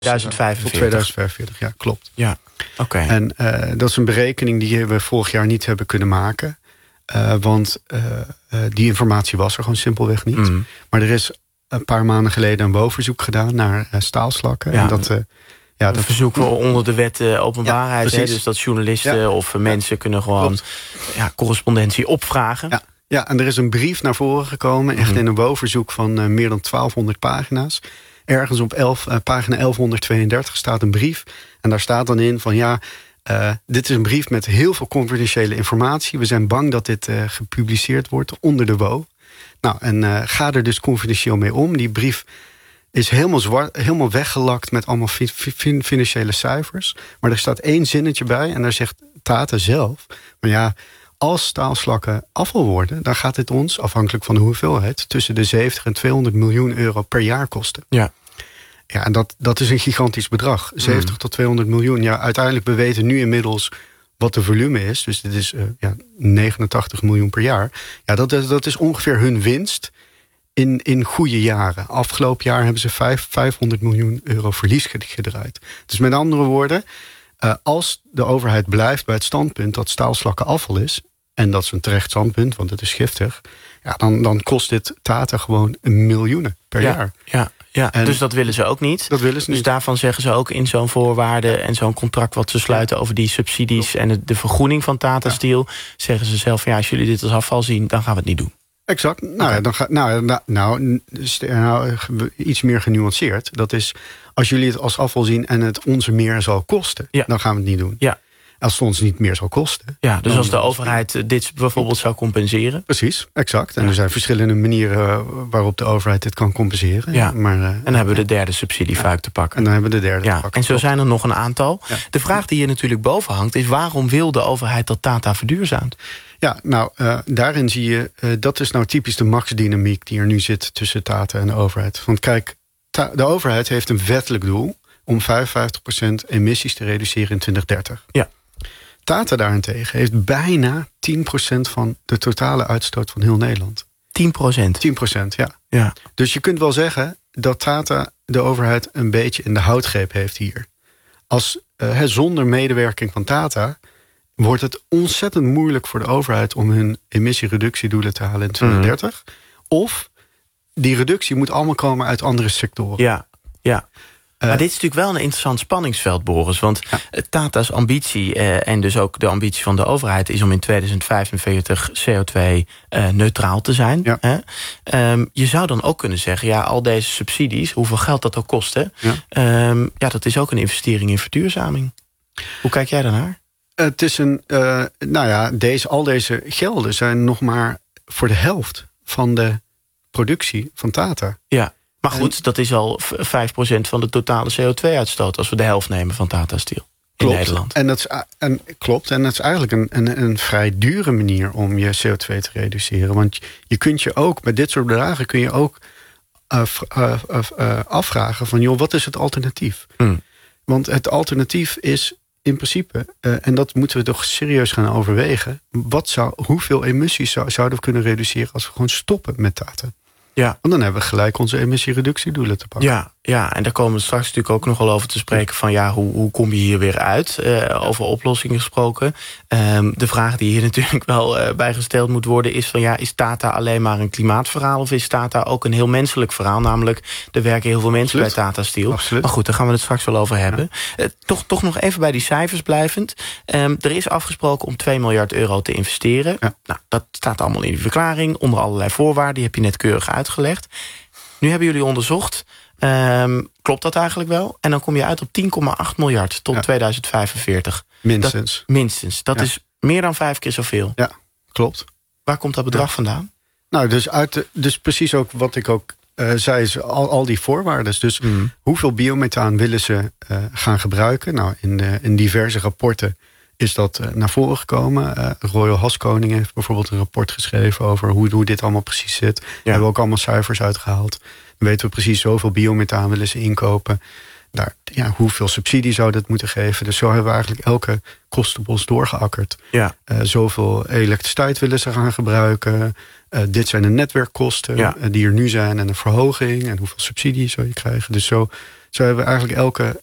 2045. Tot 2045, ja, klopt. Ja, oké. En dat is een berekening die we vorig jaar niet hebben kunnen maken. Want die informatie was er gewoon simpelweg niet. Mm. Maar er is een paar maanden geleden een boverzoek gedaan naar staalslakken. Ja, en dat verzoek we onder de wet openbaarheid. Ja, dus dat journalisten of mensen kunnen gewoon correspondentie opvragen. Ja, en er is een brief naar voren gekomen. Echt in een boverzoek van meer dan 1200 pagina's. Ergens op pagina 1132 staat een brief. En daar staat dan in van dit is een brief met heel veel confidentiële informatie. We zijn bang dat dit gepubliceerd wordt onder de WO. Nou, en ga er dus confidentieel mee om. Die brief is helemaal weggelakt met allemaal financiële cijfers. Maar er staat 1 zinnetje bij en daar zegt Tata zelf. Maar als staalslakken afval worden, dan gaat dit ons, afhankelijk van de hoeveelheid, tussen de 70 en 200 miljoen euro per jaar kosten. Ja, en dat is een gigantisch bedrag. 70 tot 200 miljoen. Ja, uiteindelijk, we weten nu inmiddels wat de volume is. Dus dit is 89 miljoen per jaar. Ja, dat is ongeveer hun winst in goede jaren. Afgelopen jaar hebben ze 500 miljoen euro verlies gedraaid. Dus met andere woorden, als de overheid blijft bij het standpunt dat staalslakken afval is, en dat is een terecht standpunt, want het is giftig, dan kost dit Tata gewoon miljoenen per jaar. Ja, dus dat willen ze ook niet. Dat willen ze dus niet. Daarvan zeggen ze ook in zo'n voorwaarde en zo'n contract wat ze sluiten over die subsidies en de vergroening van Tata Steel, zeggen ze zelf als jullie dit als afval zien, dan gaan we het niet doen. Exact. Iets meer genuanceerd. Dat is, als jullie het als afval zien en het ons meer zal kosten, dan gaan we het niet doen. Ja. Als het ons niet meer zal kosten. Ja, dus als de overheid dit bijvoorbeeld zou compenseren. Precies, exact. En er zijn verschillende manieren waarop de overheid dit kan compenseren. Ja. Maar, en dan hebben we de derde subsidiefuik te pakken. En dan hebben we de derde te pakken. En zo zijn er nog een aantal. Ja. De vraag die hier natuurlijk boven hangt is, waarom wil de overheid dat Tata verduurzaamt? Ja, daarin zie je, dat is nou typisch de machtsdynamiek die er nu zit tussen Tata en de overheid. Want kijk, de overheid heeft een wettelijk doel om 55% emissies te reduceren in 2030. Ja. Tata daarentegen heeft bijna 10% van de totale uitstoot van heel Nederland. 10%, ja. Dus je kunt wel zeggen dat Tata de overheid een beetje in de houtgreep heeft hier. Zonder medewerking van Tata wordt het ontzettend moeilijk voor de overheid om hun emissiereductiedoelen te halen in 2030. Of die reductie moet allemaal komen uit andere sectoren. Ja. Maar dit is natuurlijk wel een interessant spanningsveld, Boris. Want Tata's ambitie, en dus ook de ambitie van de overheid, is om in 2045 CO2-neutraal te zijn. Ja. Je zou dan ook kunnen zeggen, al deze subsidies, hoeveel geld dat ook kost, dat is ook een investering in verduurzaming. Hoe kijk jij daarnaar? Het is al deze gelden zijn nog maar voor de helft van de productie van Tata. Ja. Maar goed, dat is al 5% van de totale CO2-uitstoot als we de helft nemen van Tata Steel in Nederland. Klopt. En dat is eigenlijk een vrij dure manier om je CO2 te reduceren. Want je kunt je ook, bij dit soort bedragen kun je ook afvragen van, wat is het alternatief? Want het alternatief is in principe, en dat moeten we toch serieus gaan overwegen, hoeveel emissies zouden we kunnen reduceren als we gewoon stoppen met Tata? Ja. Want dan hebben we gelijk onze emissiereductiedoelen te pakken. Ja, en daar komen we straks natuurlijk ook nog wel over te spreken van hoe kom je hier weer uit? Over oplossingen gesproken. De vraag die hier natuurlijk wel bij gesteld moet worden is van is Tata alleen maar een klimaatverhaal of is Tata ook een heel menselijk verhaal? Namelijk, er werken heel veel mensen bij Tata Steel. Absoluut. Maar goed, daar gaan we het straks wel over hebben. Toch nog even bij die cijfers blijvend. Er is afgesproken om 2 miljard euro te investeren. Ja. Nou, dat staat allemaal in die verklaring onder allerlei voorwaarden. Die heb je net keurig uitgelegd. Nu hebben jullie onderzocht. Klopt dat eigenlijk wel? En dan kom je uit op 10,8 miljard tot 2045. Minstens. Dat is meer dan 5 keer zoveel. Ja, klopt. Waar komt dat bedrag vandaan? Nou, dus precies ook wat ik ook zei, is al die voorwaarden. Dus hoeveel biomethaan willen ze gaan gebruiken? Nou, in diverse rapporten is dat naar voren gekomen. Royal Haskoning heeft bijvoorbeeld een rapport geschreven over hoe dit allemaal precies zit. Daar hebben we ook allemaal cijfers uitgehaald. Dan weten we precies zoveel biomethaan willen ze inkopen. Hoeveel subsidie zou dat moeten geven? Dus zo hebben we eigenlijk elke kostenpost doorgeakkerd. Ja. Zoveel elektriciteit willen ze gaan gebruiken. Dit zijn de netwerkkosten die er nu zijn en een verhoging. En hoeveel subsidie zou je krijgen. Dus zo Zo hebben we eigenlijk